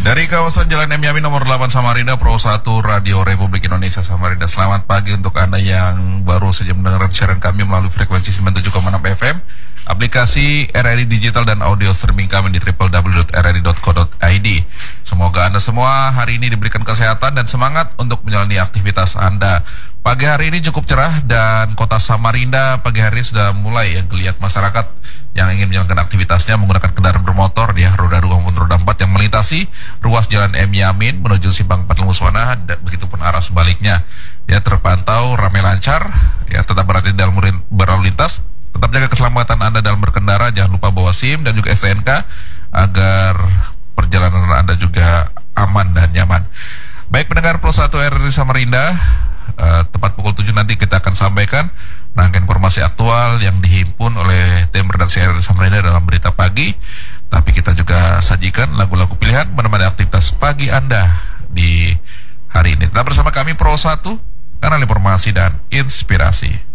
Dari kawasan Jalan M. Yamin nomor 8 Samarinda, Pro 1 Radio Republik Indonesia Samarinda. Selamat pagi untuk Anda yang baru saja mendengarkan siaran kami melalui frekuensi 97,6 FM, aplikasi RRI Digital dan audio streaming kami di www.rri.co.id. Semoga Anda semua hari ini diberikan kesehatan dan semangat untuk menjalani aktivitas Anda. Pagi hari ini cukup cerah dan kota Samarinda pagi hari sudah mulai geliat masyarakat yang ingin menjalankan aktivitasnya menggunakan kendaraan bermotor roda 2 maupun roda 4 yang melintasi ruas Jalan M. Yamin menuju Simpang 4 Muswana dan begitupun arah sebaliknya. Ya, terpantau ramai lancar. Ya, tetap berhati dalam berlalu lintas. Tetap jaga keselamatan Anda dalam berkendara. Jangan lupa bawa SIM dan juga STNK agar perjalanan Anda juga aman dan nyaman. Baik pendengar Pro 1 RRI Samarinda, tepat pukul 7 nanti kita akan sampaikan rangkaian informasi aktual yang dihimpun oleh tim redaksi RRI Samarinda dalam berita pagi. Tapi kita juga sajikan lagu-lagu pilihan menemani aktivitas pagi Anda di hari ini. Tetap bersama kami Pro 1, kanal informasi dan inspirasi.